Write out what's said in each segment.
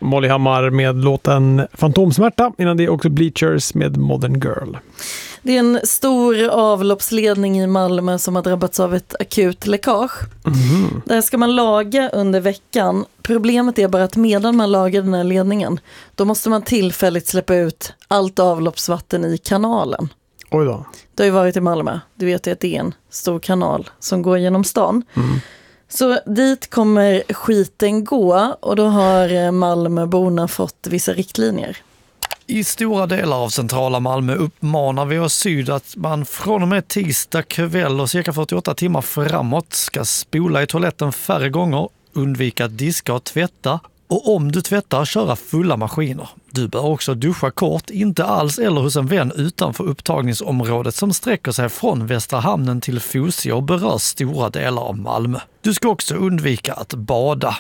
Molly Hammar med låten Fantomsmärta. Innan det är också Bleachers med Modern Girl. Det är en stor avloppsledning i Malmö som har drabbats av ett akut läckage. Där ska man laga under veckan. Problemet är bara att medan man lagar den här ledningen, då måste man tillfälligt släppa ut allt avloppsvatten i kanalen. Oj då. Det har ju varit i Malmö. Du vet ju att det är en stor kanal som går genom stan. Så dit kommer skiten gå och då har Malmöborna fått vissa riktlinjer. I stora delar av centrala Malmö uppmanar vi oss syd att man från och med tisdag kväll och cirka 48 timmar framåt ska spola i toaletten färre gånger, undvika att diska och tvätta och om du tvättar köra fulla maskiner. Du bör också duscha kort, inte alls eller hos en vän utanför upptagningsområdet som sträcker sig från Västra hamnen till Fosie och berör stora delar av Malmö. Du ska också undvika att bada.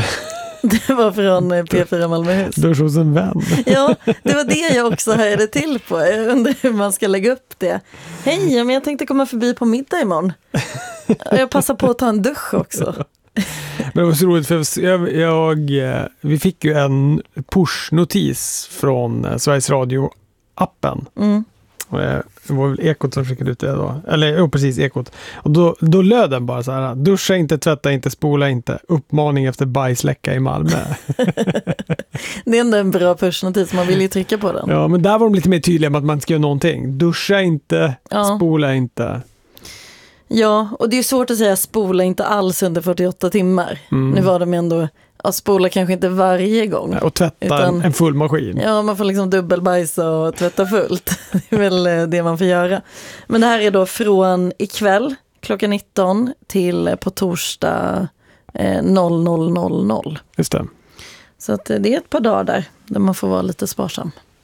Det var från P4 Malmöhus. Dusch hos en vän. Ja, det var det jag också hörde till på. Jag undrar hur man ska lägga upp det. Hej, men jag tänkte komma förbi på middag imorgon. Jag passar på att ta en dusch också. Men det var så roligt för vi fick ju en push-notis från Sveriges Radio-appen. Det var väl Ekot som skickade ut det då. Eller precis, Ekot. Och då löd den bara så här: duscha inte, tvätta inte, spola inte. Uppmaning efter bajsläcka i Malmö. Det är ändå en bra pushnotis, man vill ju trycka på den. Ja, men där var de lite mer tydliga med att man ska göra någonting. Duscha inte, spola inte. Ja, och det är svårt att säga spola inte alls under 48 timmar. Nu var de ändå att spola kanske inte varje gång. Och tvätta en full maskin. Ja, man får liksom dubbelbajsa och tvätta fullt. Det är väl det man får göra. Men det här är då från ikväll klockan 19 till på torsdag 00:00. Just det. Så att det är ett par dagar där man får vara lite sparsam.